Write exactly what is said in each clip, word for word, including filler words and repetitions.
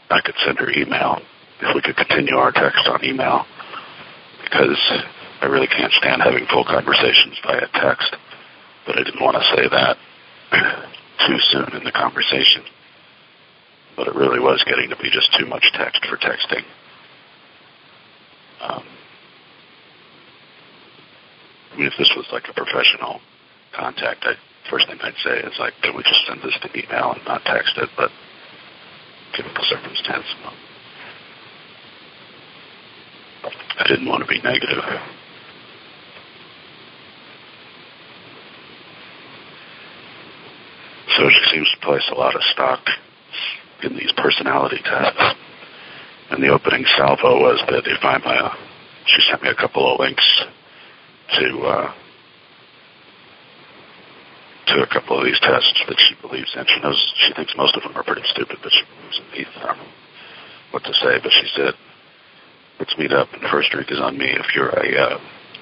I could send her email, if we could continue our text on email, because I really can't stand having full conversations via text, but I didn't want to say that too soon in the conversation. But it really was getting to be just too much text for texting. Um, I mean, if this was like a professional contact, I, first thing I'd say is like, can we just send this to email and not text it? But given the circumstance, I didn't want to be negative. So she seems to place a lot of stock in these personality tests. And the opening salvo was that if I'm a, she sent me a couple of links to uh, to a couple of these tests that she believes in. She knows, she thinks most of them are pretty stupid, but she believes in these. I don't know what to say, but she said, let's meet up, and the first drink is on me if you're a uh,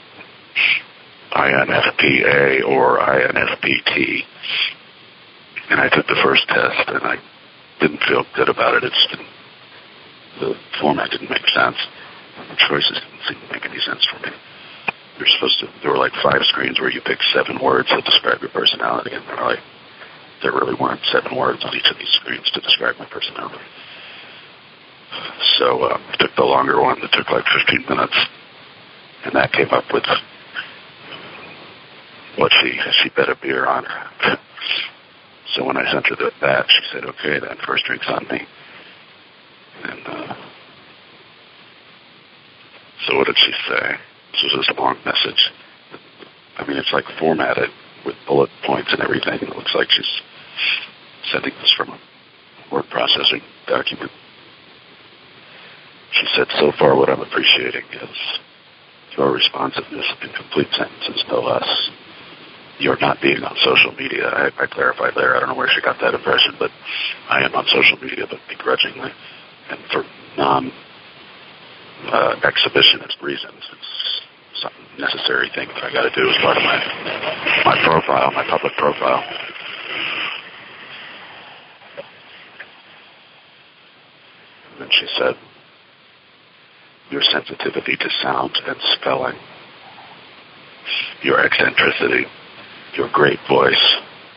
I N F P A or I N F P T. And I took the first test, and I didn't feel good about it. It's didn't, the format didn't make sense. The choices didn't seem to make any sense for me. You're supposed to, there were like five screens where you pick seven words that describe your personality, and they're like, there really weren't seven words on each of these screens to describe my personality. So uh, I took the longer one that took like fifteen minutes, and that came up with what she, she bet a beer on. So when I sent her that, she said, okay, then first drink's on me. And uh, so what did she say? This was just a long message. I mean, it's like formatted with bullet points and everything. It looks like she's sending this from a word processing document. She said, so far what I'm appreciating is your responsiveness in complete sentences, no less. You're not being on social media. I, I clarified there. I don't know where she got that impression, but I am on social media, but begrudgingly and for non-exhibitionist uh, reasons. It's some necessary thing that I got to do as part of my my profile, my public profile. And then she said, your sensitivity to sound and spelling, your eccentricity, your great voice.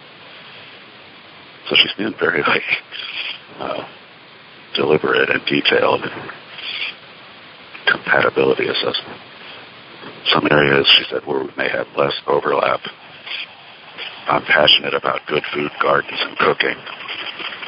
So she's been very like uh, deliberate and detailed in compatibility assessment. Some areas, she said, where we may have less overlap. I'm passionate about good food, gardens, and cooking.